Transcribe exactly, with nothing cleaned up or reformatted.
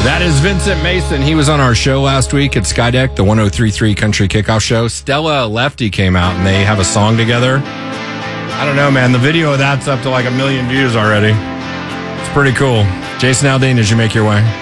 That is Vincent Mason. He was on our show last week at Skydeck, the one oh three point three Country Kickoff Show. Stella Lefty came out and they have a song together. I don't know, man. The video of that's up to like a million views already. It's pretty cool. Jason Aldean, did you make your way?